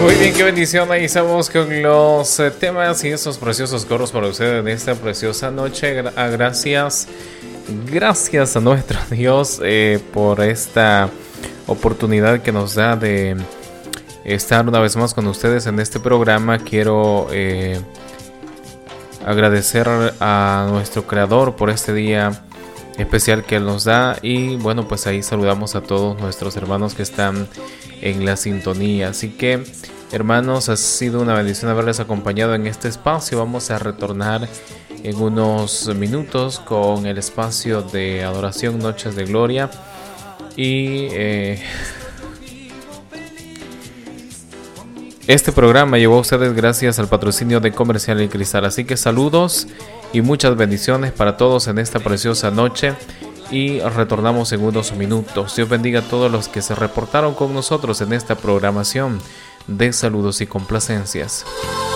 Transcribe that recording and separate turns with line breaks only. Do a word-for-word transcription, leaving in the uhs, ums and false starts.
Muy bien, qué bendición. Ahí estamos con los eh, temas y estos preciosos coros para ustedes en esta preciosa noche. Gra- Gracias, gracias a nuestro Dios eh, por esta oportunidad que nos da de estar una vez más con ustedes en este programa. Quiero eh, agradecer a nuestro Creador por este día especial que Él nos da, y bueno, pues ahí saludamos a todos nuestros hermanos que están en la sintonía. Así que, hermanos, ha sido una bendición haberles acompañado en este espacio. Vamos a retornar en unos minutos con el espacio de adoración, Noches de Gloria, y eh, este programa llegó a ustedes gracias al patrocinio de Comercial El Cristal. Así que saludos y muchas bendiciones para todos en esta preciosa noche, y retornamos en unos minutos. Dios bendiga a todos los que se reportaron con nosotros en esta programación de saludos y complacencias.